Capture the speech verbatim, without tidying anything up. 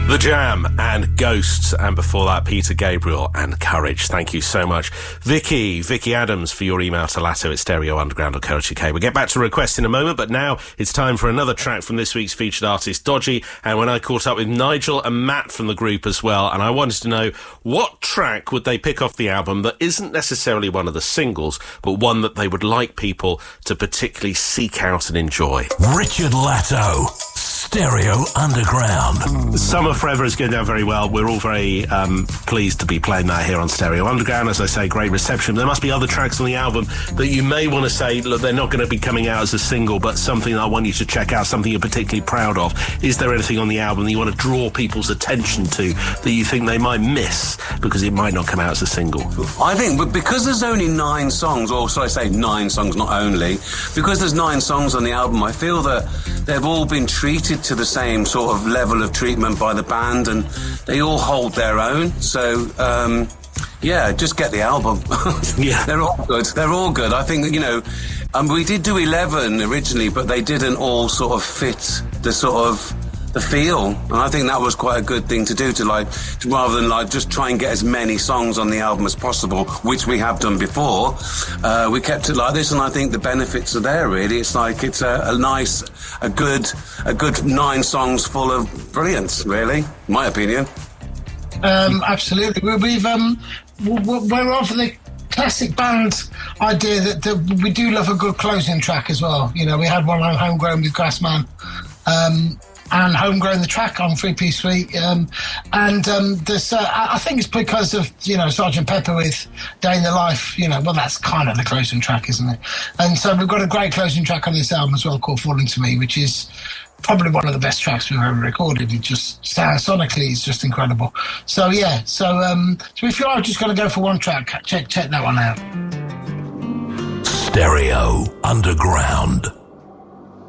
The Jam and Ghosts, and before that, Peter Gabriel and Courage. Thank you so much. Vicky, Vicky Adams, for your email to Latto at stereo underground dot co dot uk. We'll get back to requests in a moment, but now it's time for another track from this week's featured artist, Dodgy. And when I caught up with Nigel and Matt from the group as well, and I wanted to know what track would they pick off the album that isn't necessarily one of the singles, but one that they would like people to particularly seek out and enjoy. Richard Latto. Stereo Underground. Summer Forever is going down very well. We're all very um, pleased to be playing that here on Stereo Underground. As I say, great reception. There must be other tracks on the album that you may want to say, look, they're not going to be coming out as a single, but something that I want you to check out, something you're particularly proud of. Is there anything on the album that you want to draw people's attention to that you think they might miss because it might not come out as a single? I think because there's only nine songs, or should I say nine songs, not only, because there's nine songs on the album, I feel that they've all been treated to the same sort of level of treatment by the band, and they all hold their own. So, um, yeah, just get the album. Yeah, they're all good. They're all good. I think, you know, um, we did do eleven originally, but they didn't all sort of fit the sort of the feel, and I think that was quite a good thing to do, to like, to, rather than like just try and get as many songs on the album as possible, which we have done before. Uh, we kept it like this, and I think the benefits are there. Really, it's like it's a, a nice, a good, a good nine songs full of brilliance. Really, in my opinion. Um, absolutely, we, we've um, we're off the classic band idea that, that we do love a good closing track as well. You know, we had one on Homegrown with Grassman. Um, and Homegrown, the track on Three Piece Suite, um, and um, this, uh, I think it's because of, you know, Sergeant Pepper with Day in the Life, you know, well, that's kind of the closing track, isn't it? And so we've got a great closing track on this album as well called Falling to Me, which is probably one of the best tracks we've ever recorded. It just sounds, sonically, it's just incredible. So yeah, so um, so if you are just going to go for one track, check check that one out. Stereo Underground.